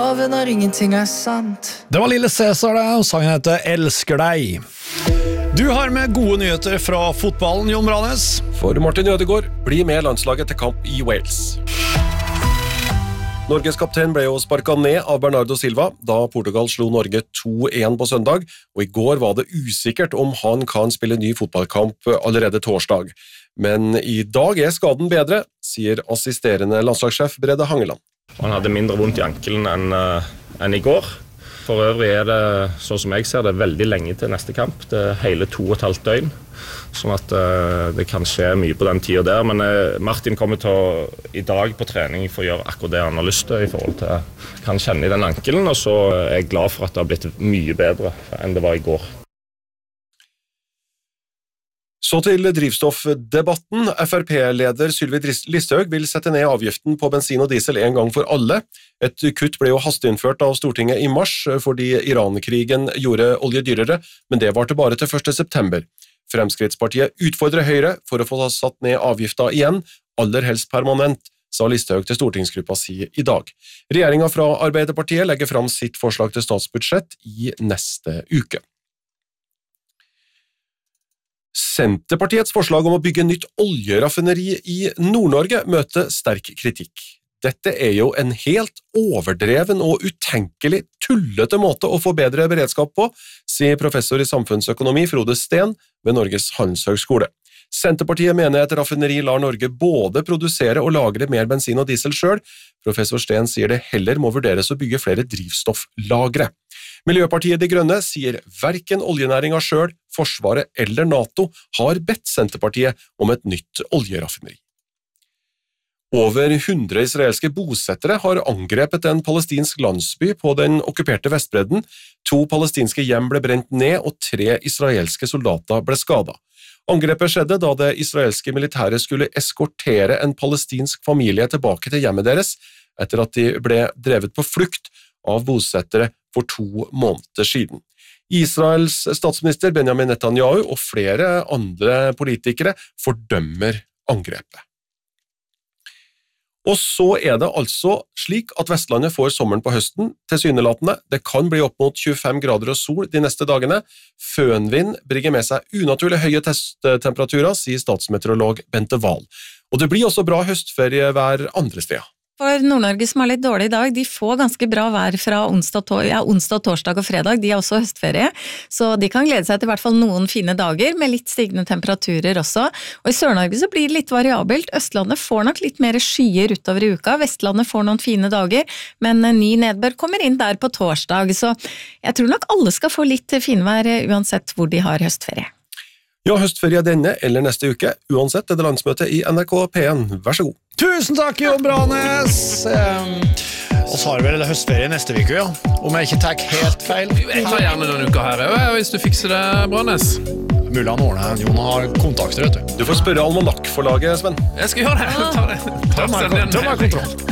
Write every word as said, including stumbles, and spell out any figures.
lover når ingenting er sant. Det var Lille Cæsar det, og sangen heter Elsker deg. Du har med gode nyheter fra fotballen, Jon Branes. For Martin Ødegaard blir med landslaget til kamp i Wales. Norges kaptein ble jo sparket ned av Bernardo Silva da Portugal slo Norge to en på søndag, og i går var det usikkert om han kan spille ny fotballkamp allerede torsdag. Men i dag er skaden bedre, sier assisterende landslagssjef Brede Hangeland. Han hadde mindre vondt i ankelen enn, uh, enn i går. For øvrig er det, sånn som jeg ser det, veldig lenge til neste kamp. Det er hele to og et halvt døgn, sånn at uh, det kan skje mye på den tiden der. Men uh, Martin kommer til å, i dag på trening for å gjøre akkurat det han har lyst til i forhold til hva han kjenner i den ankelen, og så er jeg glad for at det har blitt mye bedre enn det var i går. Så til drivstoffdebatten. F R P-leder Sylvi Listhaug vil sette ned avgiften på bensin og diesel en gang for alle. Et kutt ble jo hasteinnført av Stortinget i mars fordi Iran-krigen gjorde olje dyrere, men det varte bare til første september. Fremskrittspartiet utfordrer Høyre for å få satt ned avgifta igjen, aller helst permanent, sa Listhaug til stortingsgruppa si i dag. Regjeringen fra Arbeiderpartiet legger fram sitt forslag til statsbudsjett i neste uke. Senterpartiets forslag om å bygge nytt oljeraffineri i Nord-Norge møter sterk kritikk. Dette er jo en helt overdreven og utenkelig tullete måte å få bedre beredskap på, sier professor i samfunnsøkonomi Frode Steen ved Norges handelshøgskole. Senterpartiet mener et raffineri lar Norge både produsere og lagre mer bensin og diesel selv. Professor Steen sier det heller må vurderes å bygge flere drivstofflagre. Miljøpartiet De Grønne sier hverken oljenæringen selv, Forsvaret eller NATO har bedt Senterpartiet om et nytt oljeraffineri. Over hundre israelske bosettere har angrepet en palestinsk landsby på den okkuperte Vestbredden. To palestinske hjem ble brent ned, og tre israelske soldater ble skadet. Angrepet skjedde da det israelske militæret skulle eskortere en palestinsk familie tilbake til hjemmet deres, etter at de ble drevet på flukt av bosettere for to måneder siden. Israels statsminister Benjamin Netanyahu og flere andre politikere fordømmer angrepet. Og så er det altså slik at Vestlandet får sommeren på høsten, tilsynelatende. Det kan bli opp mot tjuefem grader og sol de neste dagene. Fønvind bringer med seg unaturlig høye temperaturer, sier statsmeteorolog Bente Wahl. Og det blir også bra høstferie hver andre sted. For Nord-Norge som har litt dårlig i dag, de får ganske bra vær fra onsdag, ja, onsdag, torsdag og fredag. De har også høstferie, så de kan glede seg til i hvert fall noen fine dager med litt stigende temperaturer også. Og i Sør-Norge så blir det litt variabelt. Østlandet får nok litt mer skyer utover i uka. Vestlandet får noen fine dager, men ny nedbør kommer inn der på torsdag. Så jeg tror nok alle skal få litt finvær uansett hvor de har høstferie. Ja, høstferie denne eller neste uke. Uansett er det landsmøte i N R K P en. Vær så god. Tusen takk, Jon Branes! Um, og så har vi vel høstferie neste uke, ja. Om jeg ikke tar helt feil. Jeg tar gjerne noen uker her, hvis du fikser det, Branes. Mulig han ordner, Jon har kontakter, vet du. Du får spørre Almanac-forlaget, Sven. Jeg skal gjøre det. Ta det. Ta meg kontroll.